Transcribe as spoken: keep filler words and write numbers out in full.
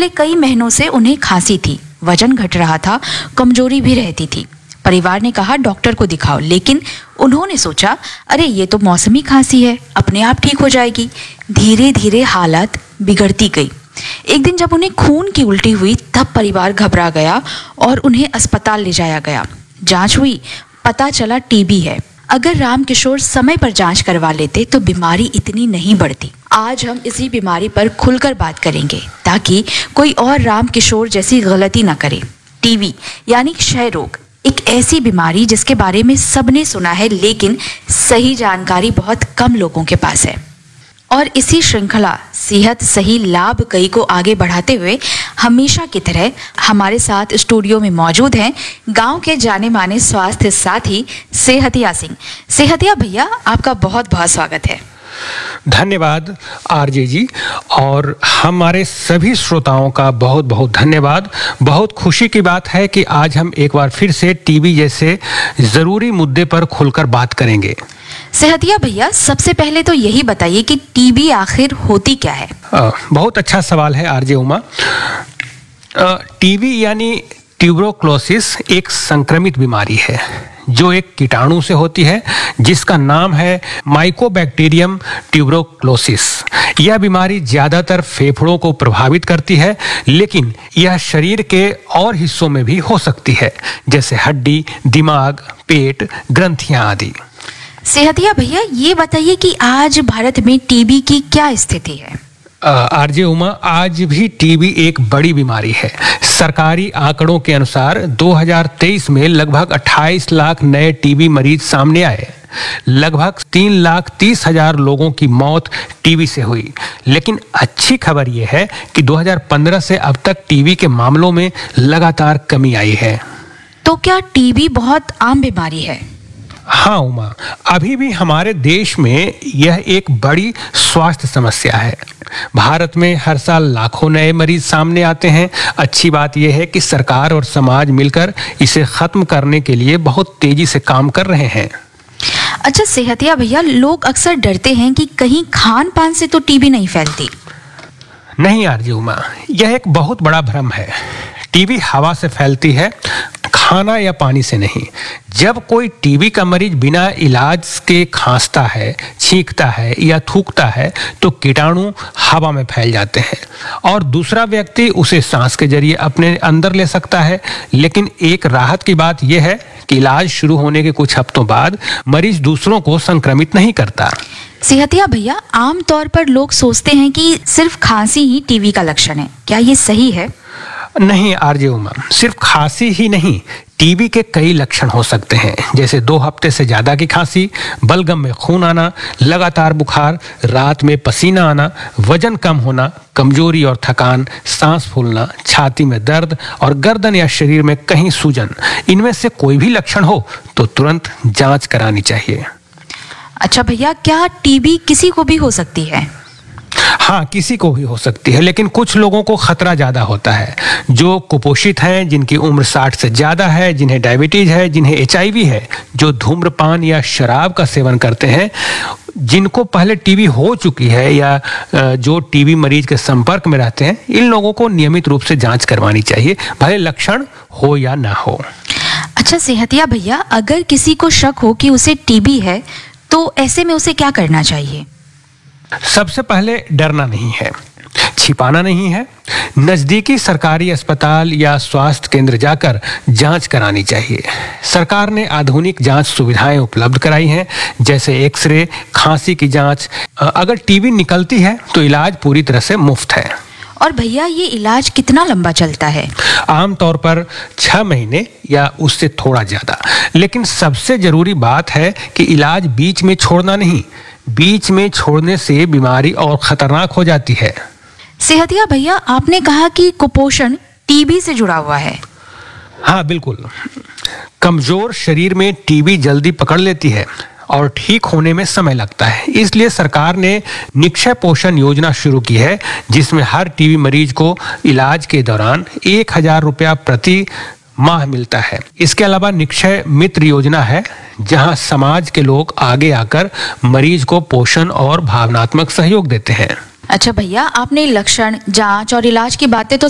पिछले कई महीनों से उन्हें खांसी थी, वजन घट रहा था, कमजोरी भी रहती थी। परिवार ने कहा डॉक्टर को दिखाओ, लेकिन उन्होंने सोचा अरे ये तो मौसमी खांसी है, अपने आप ठीक हो जाएगी। धीरे धीरे हालत बिगड़ती गई। एक दिन जब उन्हें खून की उल्टी हुई तब परिवार घबरा गया और उन्हें अस्पताल ले जाया गया। जांच हुई, पता चला टीबी है। अगर रामकिशोर समय पर जांच करवा लेते तो बीमारी इतनी नहीं बढ़ती। आज हम इसी बीमारी पर खुलकर बात करेंगे ताकि कोई और रामकिशोर जैसी गलती न करे। टीबी यानी क्षय रोग एक ऐसी बीमारी जिसके बारे में सबने सुना है, लेकिन सही जानकारी बहुत कम लोगों के पास है। और इसी श्रृंखला सेहत सही लाभ कई को आगे बढ़ाते हुए हमेशा की तरह हमारे साथ स्टूडियो में मौजूद हैं गांव के जाने माने स्वास्थ्य साथी सेहतिया सिंह। सेहतिया भैया, आपका बहुत बहुत स्वागत है। धन्यवाद आरजे जी, और हमारे सभी श्रोताओं का बहुत बहुत धन्यवाद। बहुत खुशी की बात है कि आज हम एक बार फिर से टीबी जैसे जरूरी मुद्दे पर खुलकर बात करेंगे। सेहतिया भैया, सबसे पहले तो यही बताइए कि टीबी आखिर होती क्या है? आ, बहुत अच्छा सवाल है आरजे उमा। टीबी यानी ट्यूबरकुलोसिस एक संक्रमित बीमारी है जो एक कीटाणु से होती है जिसका नाम है माइकोबैक्टीरियम ट्यूबरकुलोसिस। यह बीमारी ज्यादातर फेफड़ों को प्रभावित करती है, लेकिन यह शरीर के और हिस्सों में भी हो सकती है, जैसे हड्डी, दिमाग, पेट, ग्रंथियां आदि। सेहतिया भैया, ये बताइए कि आज भारत में टीबी की क्या स्थिति है? आरजे उमा, आज भी टीबी एक बड़ी बीमारी है। सरकारी आंकड़ों के अनुसार दो हज़ार तेईस में लगभग अट्ठाईस लाख नए टीबी मरीज सामने आए। लगभग तीन लाख तीस हजार लोगों की मौत टीबी से हुई। लेकिन अच्छी खबर यह है कि दो हज़ार पंद्रह से अब तक टीबी के मामलों में लगातार कमी आई है। तो क्या टीबी बहुत आम बीमारी है? हाँ उमा, अभी भी हमारे देश में यह एक बड़ी स्वास्थ्य समस्या है। भारत में हर साल लाखों नए मरीज सामने आते हैं। अच्छी बात यह है कि सरकार और समाज मिलकर इसे खत्म करने के लिए बहुत तेजी से काम कर रहे हैं। अच्छा सेहतिया भैया, लोग अक्सर डरते हैं कि कहीं खान पान से तो टीबी नहीं फैलती। नहीं आरजे उमा, यह एक बहुत बड़ा भ्रम है। टीबी हवा से फैलती है, खाना या पानी से नहीं। जब कोई टीबी का मरीज बिना इलाज के खांसता है, छींकता है या थूकता है तो कीटाणु हवा में फैल जाते हैं और दूसरा व्यक्ति उसे सांस के जरिए अपने अंदर ले सकता है। लेकिन एक राहत की बात यह है कि इलाज शुरू होने के कुछ हफ्तों बाद मरीज दूसरों को संक्रमित नहीं करता। सेहतिया भैया, आमतौर पर लोग सोचते हैं कि सिर्फ खांसी ही टीबी का लक्षण है, क्या ये सही है? नहीं आरजे उमा, सिर्फ खांसी ही नहीं, टीबी के कई लक्षण हो सकते हैं, जैसे दो हफ्ते से ज्यादा की खांसी, बलगम में खून आना, लगातार बुखार, रात में पसीना आना, वजन कम होना, कमजोरी और थकान, सांस फूलना, छाती में दर्द और गर्दन या शरीर में कहीं सूजन। इनमें से कोई भी लक्षण हो तो तुरंत जांच करानी चाहिए। अच्छा भैया, क्या टीबी किसी को भी हो सकती है? हाँ, किसी को भी हो सकती है, लेकिन कुछ लोगों को खतरा ज्यादा होता है। जो कुपोषित हैं, जिनकी उम्र साठ से ज्यादा है, जिन्हें डायबिटीज है, जिन्हें एचआईवी है, जो धूम्रपान या शराब का सेवन करते हैं, जिनको पहले टीबी हो चुकी है या जो टीबी मरीज के संपर्क में रहते हैं, इन लोगों को नियमित रूप से जांच करवानी चाहिए, भले लक्षण हो या ना हो। अच्छा सेहतिया भैया, अगर किसी को शक हो कि उसे टीबी है तो ऐसे में उसे क्या करना चाहिए? सबसे पहले डरना नहीं है, छिपाना नहीं है। नजदीकी सरकारी अस्पताल या स्वास्थ्य केंद्र जाकर जांच करानी चाहिए। सरकार ने आधुनिक जांच सुविधाएं उपलब्ध कराई हैं, जैसे एक्सरे, खांसी की जांच। अगर टीबी निकलती है तो इलाज पूरी तरह से मुफ्त है। और भैया, ये इलाज कितना लंबा चलता है? आमतौर पर छह महीने या उससे थोड़ा ज्यादा। लेकिन सबसे जरूरी बात है कि इलाज बीच में छोड़ना नहीं। बीच में छोड़ने से बीमारी और खतरनाक हो जाती है। सेहतिया भैया, आपने कहा कि कुपोषण टीबी से जुड़ा हुआ है। हाँ बिल्कुल, कमजोर शरीर में टीबी जल्दी पकड़ लेती है और ठीक होने में समय लगता है। इसलिए सरकार ने निक्षय पोषण योजना शुरू की है, जिसमें हर टीबी मरीज को इलाज के दौरान एक हजार रुपया प्रति माह मिलता है। इसके अलावा निक्षय मित्र योजना है, जहां समाज के लोग आगे आकर मरीज को पोषण और भावनात्मक सहयोग देते हैं। अच्छा भैया, आपने लक्षण, जांच और इलाज की बातें तो